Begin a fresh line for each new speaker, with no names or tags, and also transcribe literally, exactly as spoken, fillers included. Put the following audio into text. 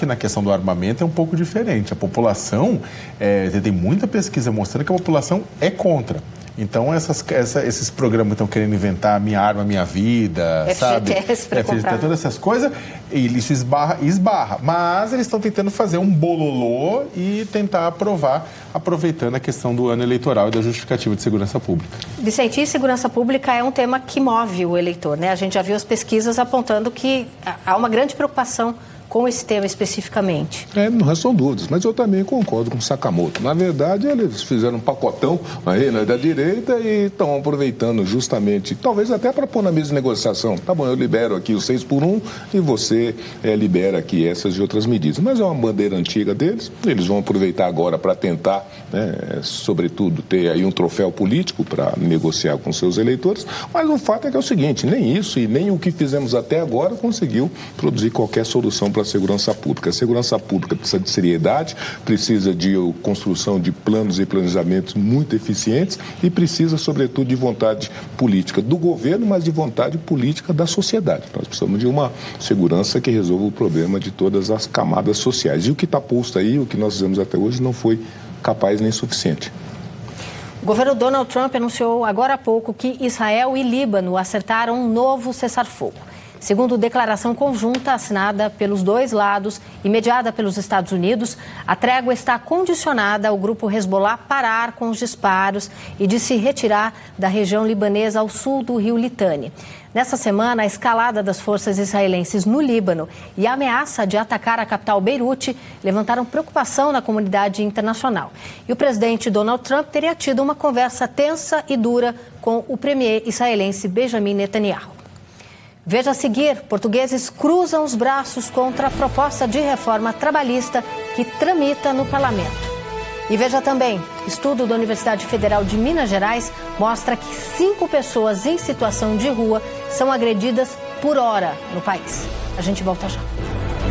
que na questão do armamento é um pouco diferente. A população, é, tem muita pesquisa mostrando que a população é contra. Então, essas, essa, esses programas que estão querendo inventar minha arma, minha vida,
F G T S
sabe?
Para
F G T S,
comprar.
todas essas coisas, e isso esbarra, esbarra. Mas eles estão tentando fazer um bololô e tentar aprovar, aproveitando a questão do ano eleitoral e da justificativa de segurança pública.
Vicente, e segurança pública é um tema que move o eleitor, né? A gente já viu as pesquisas apontando que há uma grande preocupação com esse tema especificamente.
É, não restam dúvidas, mas eu também concordo com o Sakamoto. Na verdade, eles fizeram um pacotão aí, né, da direita e estão aproveitando justamente, talvez até para pôr na mesma negociação. Tá bom, eu libero aqui o seis por um e você é, libera aqui essas e outras medidas. Mas é uma bandeira antiga deles, eles vão aproveitar agora para tentar, né, sobretudo, ter aí um troféu político para negociar com seus eleitores, mas o fato é que é o seguinte, nem isso e nem o que fizemos até agora conseguiu produzir qualquer solução para a segurança pública. A segurança pública precisa de seriedade, precisa de construção de planos e planejamentos muito eficientes e precisa, sobretudo, de vontade política do governo, mas de vontade política da sociedade. Nós precisamos de uma segurança que resolva o problema de todas as camadas sociais. E o que está posto aí, o que nós fizemos até hoje, não foi capaz nem suficiente.
O governo Donald Trump anunciou agora há pouco que Israel e Líbano acertaram um novo cessar-fogo. Segundo declaração conjunta assinada pelos dois lados e mediada pelos Estados Unidos, a trégua está condicionada ao grupo Hezbollah parar com os disparos e de se retirar da região libanesa ao sul do rio Litani. Nessa semana, a escalada das forças israelenses no Líbano e a ameaça de atacar a capital Beirute levantaram preocupação na comunidade internacional. E o presidente Donald Trump teria tido uma conversa tensa e dura com o premier israelense Benjamin Netanyahu. Veja a seguir, portugueses cruzam os braços contra a proposta de reforma trabalhista que tramita no parlamento. E veja também, estudo da Universidade Federal de Minas Gerais mostra que cinco pessoas em situação de rua são agredidas por hora no país. A gente volta já.